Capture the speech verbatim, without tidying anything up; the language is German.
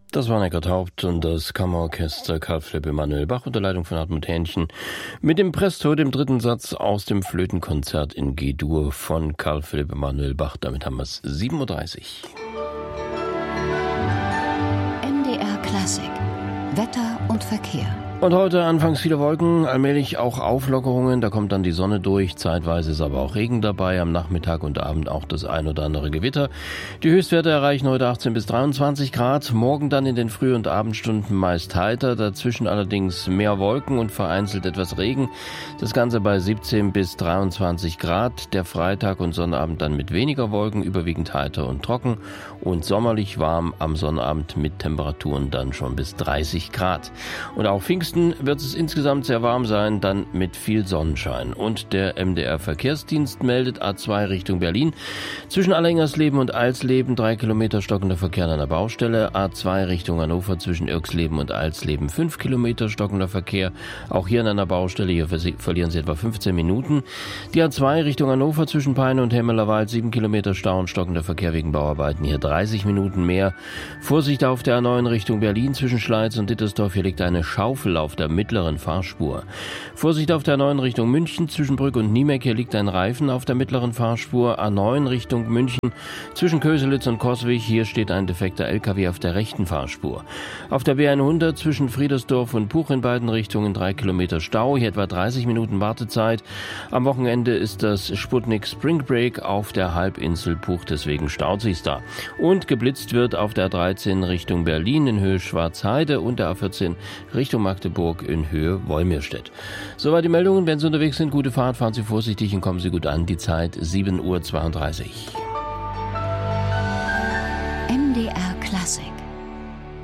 Das war Eckart Haupt und das Kammerorchester Carl Philipp Emanuel Bach unter Leitung von Hartmut Hähnchen mit dem Presto, dem dritten Satz aus dem Flötenkonzert in G-Dur von Carl Philipp Emanuel Bach. Damit haben wir es sieben Uhr dreißig. M D R Klassik. Wetter und Verkehr. Und heute anfangs viele Wolken, allmählich auch Auflockerungen, da kommt dann die Sonne durch, zeitweise ist aber auch Regen dabei, am Nachmittag und Abend auch das ein oder andere Gewitter. Die Höchstwerte erreichen heute achtzehn bis dreiundzwanzig Grad, morgen dann in den Früh- und Abendstunden meist heiter, dazwischen allerdings mehr Wolken und vereinzelt etwas Regen. Das Ganze bei siebzehn bis dreiundzwanzig Grad, der Freitag und Sonnabend dann mit weniger Wolken, überwiegend heiter und trocken und sommerlich warm am Sonnabend mit Temperaturen dann schon bis dreißig Grad. Und auch Pfingsten wird es insgesamt sehr warm sein, dann mit viel Sonnenschein. Und der M D R-Verkehrsdienst meldet A zwei Richtung Berlin. Zwischen Allingersleben und Alsleben drei Kilometer stockender Verkehr an einer Baustelle. A zwei Richtung Hannover zwischen Irksleben und Alsleben fünf Kilometer stockender Verkehr. Auch hier an einer Baustelle, hier verlieren Sie etwa fünfzehn Minuten. Die A zwei Richtung Hannover zwischen Peine und Hemmelerwald sieben Kilometer Stau und stockender Verkehr wegen Bauarbeiten. Hier dreißig Minuten mehr. Vorsicht auf der A neun Richtung Berlin zwischen Schleiz und Dittersdorf. Hier liegt eine Schaufel auf der mittleren Fahrspur. Vorsicht auf der A neun Richtung München zwischen Brück und Niemeck. Hier liegt ein Reifen auf der mittleren Fahrspur. A neun Richtung München zwischen Köselitz und Coswig. Hier steht ein defekter L K W auf der rechten Fahrspur. Auf der B hundert zwischen Friedersdorf und Puch in beiden Richtungen drei Kilometer Stau. Hier etwa dreißig Minuten Wartezeit. Am Wochenende ist das Sputnik Spring Break auf der Halbinsel Puch. Deswegen staut sich's da. Und geblitzt wird auf der A dreizehn Richtung Berlin in Höhe Schwarzheide und der A vierzehn Richtung Magdeburg in Höhe Wolmirstedt. Soweit die Meldungen. Wenn Sie unterwegs sind, gute Fahrt, fahren Sie vorsichtig und kommen Sie gut an. Die Zeit sieben Uhr zweiunddreißig. M D R Klassik.